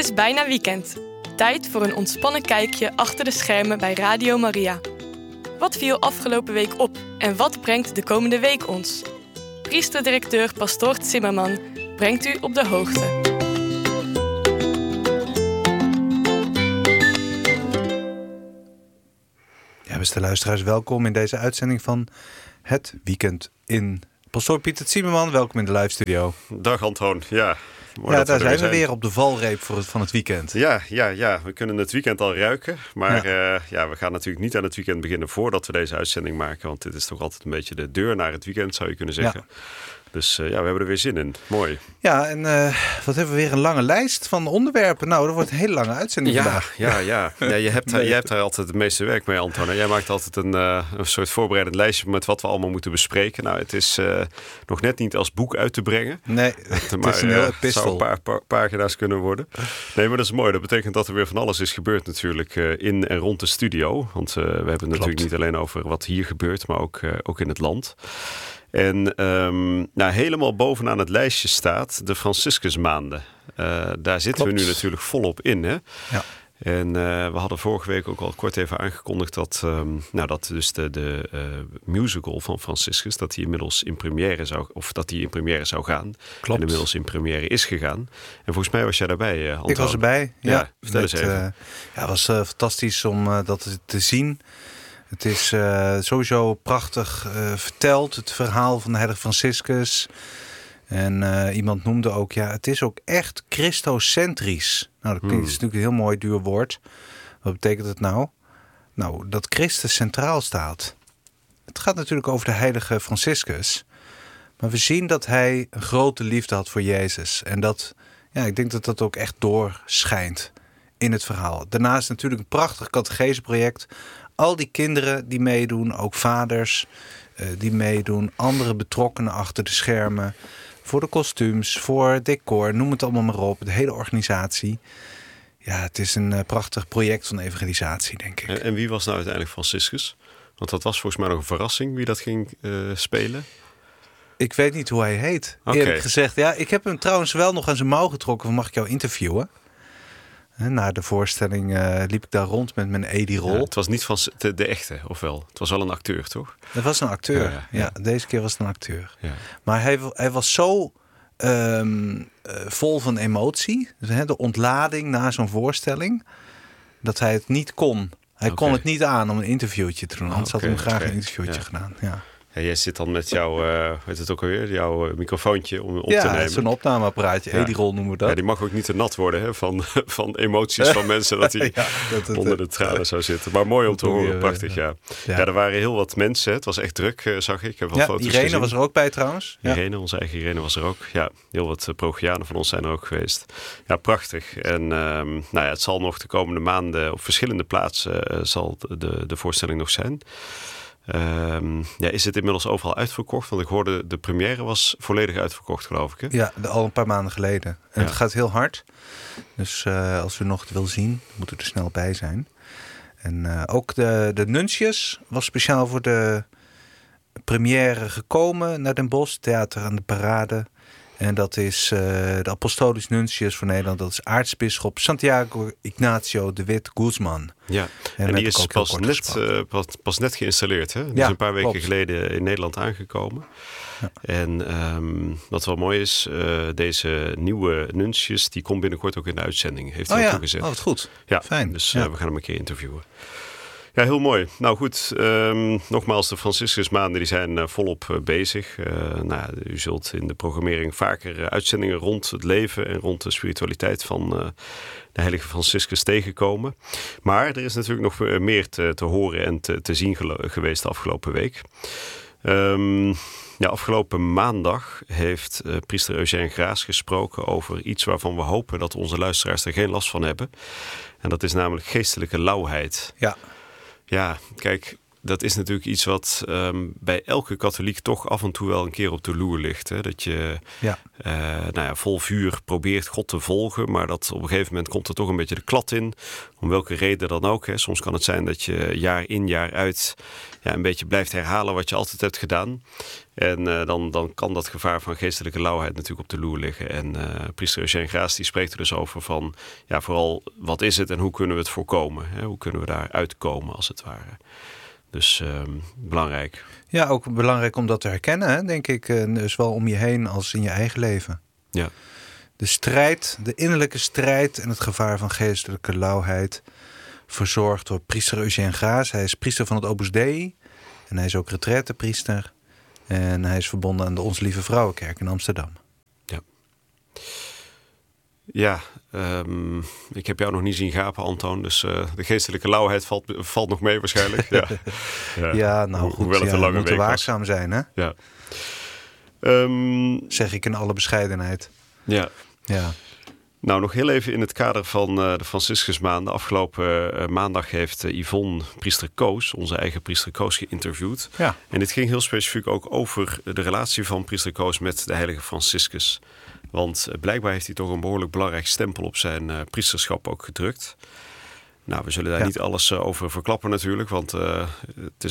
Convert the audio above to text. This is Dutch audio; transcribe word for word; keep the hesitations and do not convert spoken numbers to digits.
is bijna weekend. Tijd voor een ontspannen kijkje achter de schermen bij Radio Maria. Wat viel afgelopen week op en wat brengt de komende week ons? Priesterdirecteur Pastoor Zimmerman brengt u op de hoogte. Ja, beste luisteraars, welkom in deze uitzending van Het Weekend in. Pastoor Pieter Zimmerman, welkom in de live studio. Dag Antoon, ja. Mooi ja, dat daar we zijn we zijn. weer op de valreep voor het, van het weekend. Ja, ja, ja, we kunnen het weekend al ruiken. Maar Ja. Uh, ja, we gaan natuurlijk niet aan het weekend beginnen voordat we deze uitzending maken. Want dit is toch altijd een beetje de deur naar het weekend, zou je kunnen zeggen. Ja. Dus uh, ja, we hebben er weer zin in. Mooi. Ja, en uh, wat hebben we weer een lange lijst van onderwerpen. Nou, dat wordt een hele lange uitzending ja, vandaag. Ja, ja. ja je, hebt, nee. je hebt daar altijd het meeste werk mee, Anton. Jij maakt altijd een, uh, een soort voorbereidend lijstje met wat we allemaal moeten bespreken. Nou, het is uh, nog net niet als boek uit te brengen. Nee, het maar, is een heel uh, epistel. Het zou een paar, paar pagina's kunnen worden. Nee, maar dat is mooi. Dat betekent dat er weer van alles is gebeurd natuurlijk uh, in en rond de studio. Want uh, we hebben het Klopt. natuurlijk niet alleen over wat hier gebeurt, maar ook, uh, ook in het land. En um, nou, helemaal bovenaan het lijstje staat de Franciscusmaanden. Uh, daar zitten Klopt. we nu natuurlijk volop in. Hè? Ja. En uh, we hadden vorige week ook al kort even aangekondigd dat, um, nou, dat dus de, de uh, musical van Franciscus, dat die inmiddels in première zou, of dat die in première zou gaan. Klopt. En inmiddels in première is gegaan. En volgens mij was jij daarbij, uh, Anton. Ik was erbij. Ja, ja vertel eens even. Uh, ja, het was uh, fantastisch om uh, dat te zien. Het is uh, sowieso prachtig uh, verteld, het verhaal van de heilige Franciscus. En uh, iemand noemde ook, ja, het is ook echt christocentrisch. Nou, dat klinkt, hmm. is natuurlijk een heel mooi duur woord. Wat betekent het nou? Nou, dat Christus centraal staat. Het gaat natuurlijk over de heilige Franciscus. Maar we zien dat hij een grote liefde had voor Jezus. En dat, ja, ik denk dat dat ook echt doorschijnt in het verhaal. Daarnaast natuurlijk een prachtig catecheseproject. Al die kinderen die meedoen, ook vaders uh, die meedoen, andere betrokkenen achter de schermen, voor de kostuums, voor decor, noem het allemaal maar op, de hele organisatie. Ja, het is een uh, prachtig project van evangelisatie, denk ik. En, en wie was nou uiteindelijk Franciscus? Want dat was volgens mij nog een verrassing wie dat ging uh, spelen. Ik weet niet hoe hij heet, okay. eerlijk gezegd. Ja, ik heb hem trouwens wel nog aan zijn mouw getrokken van mag ik jou interviewen? Na de voorstelling uh, liep ik daar rond met mijn Edi-rol. Ja, het was niet van de, de echte, of wel? Het was wel een acteur, toch? Het was een acteur, ja. ja, ja. ja deze keer was het een acteur. Ja. Maar hij, hij was zo um, uh, vol van emotie, dus, hè, de ontlading na zo'n voorstelling, dat hij het niet kon. Hij okay. kon het niet aan om een interviewtje te doen. Anders okay, had hij hem graag okay. een interviewtje ja. gedaan. Ja. Ja, jij zit dan met jouw, uh, weet het ook alweer, jouw uh, microfoontje om op ja, te nemen. Ja, zo'n opnameapparaatje, ja. Edi-rol noemen we dat. Ja, die mag ook niet te nat worden hè, van, van emoties van mensen, dat hij ja, dat het, onder de tranen zou zitten. Maar mooi om te horen, prachtig, ja. Ja. ja, er waren heel wat mensen, het was echt druk, uh, zag ik. Ik heb wel ja, foto's Irene gezien. was er ook bij trouwens. Ja. Irene, onze eigen Irene was er ook. Ja, heel wat uh, Parochianen van ons zijn er ook geweest. Ja, prachtig. En um, nou ja, het zal nog de komende maanden op verschillende plaatsen uh, zal de, de voorstelling nog zijn. Um, ja, is het inmiddels overal uitverkocht? Want ik hoorde de première was volledig uitverkocht, geloof ik. Hè? Ja, de, al een paar maanden geleden. En ja. Het gaat heel hard. Dus uh, als u nog het wil zien, moet u er snel bij zijn. En uh, ook de, de Nuncius was speciaal voor de première gekomen naar Den Bosch. Theater aan de Parade. En dat is uh, de Apostolisch Nuncius voor Nederland. Dat is aartsbisschop Santiago Ignacio de Witt Guzman. Ja, en, en die is pas net, uh, pas, pas net geïnstalleerd. Hè? Die ja, is een paar weken klopt. geleden in Nederland aangekomen. Ja. En um, wat wel mooi is, uh, deze nieuwe Nuncius, die komt binnenkort ook in de uitzending. Heeft hij oh, ook ja. toegezegd. Oh, wat goed. Ja, fijn. Dus ja. uh, we gaan hem een keer interviewen. Ja, heel mooi. Nou goed, um, nogmaals, de Franciscusmaanden die zijn uh, volop uh, bezig. Uh, nou, u zult in de programmering vaker uh, uitzendingen rond het leven en rond de spiritualiteit van uh, de heilige Franciscus tegenkomen. Maar er is natuurlijk nog uh, meer te, te horen en te, te zien gelo- geweest de afgelopen week. Um, ja, afgelopen maandag heeft uh, priester Eugène Graas gesproken over iets waarvan we hopen dat onze luisteraars er geen last van hebben. En dat is namelijk geestelijke lauwheid. Ja. Ja, kijk, dat is natuurlijk iets wat um, bij elke katholiek toch af en toe wel een keer op de loer ligt. Hè? Dat je ja. uh, nou ja, vol vuur probeert God te volgen, maar dat op een gegeven moment komt er toch een beetje de klad in. Om welke reden dan ook. Hè? Soms kan het zijn dat je jaar in jaar uit ja, een beetje blijft herhalen wat je altijd hebt gedaan. En uh, dan, dan kan dat gevaar van geestelijke lauwheid natuurlijk op de loer liggen. En uh, priester Eugène Graas die spreekt er dus over van, ja, vooral wat is het en hoe kunnen we het voorkomen? Hè? Hoe kunnen we daar uitkomen als het ware? Dus um, belangrijk. Ja, ook belangrijk om dat te herkennen, hè, denk ik. Uh, zowel om je heen als in je eigen leven. Ja. De strijd, de innerlijke strijd en het gevaar van geestelijke lauwheid, verzorgd door priester Eugène Graas. Hij is priester van het Opus Dei en hij is ook retraitepriester. En hij is verbonden aan de Onze Lieve Vrouwenkerk in Amsterdam. Ja. Ja, um, ik heb jou nog niet zien gapen, Antoon. Dus uh, de geestelijke lauwheid valt, valt nog mee waarschijnlijk. Ja, ja. ja nou goed. Hoewel het ja, een lange we moeten week waakzaam was. zijn, hè? Ja. Um, zeg ik in alle bescheidenheid. Ja. Ja. Nou, nog heel even in het kader van uh, de Franciscusmaanden. Afgelopen uh, maandag heeft uh, Yvonne priester Koos, onze eigen priester Koos, geïnterviewd. Ja. En dit ging heel specifiek ook over de relatie van priester Koos met de heilige Franciscus. Want uh, blijkbaar heeft hij toch een behoorlijk belangrijk stempel op zijn uh, priesterschap ook gedrukt. Nou, we zullen daar ja. niet alles uh, over verklappen natuurlijk, want uh, het is